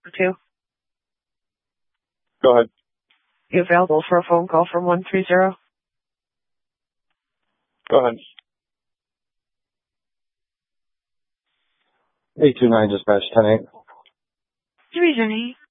2. Go ahead. You available for a phone call from 130? Go ahead. 829 dispatch 10-8. Division 8.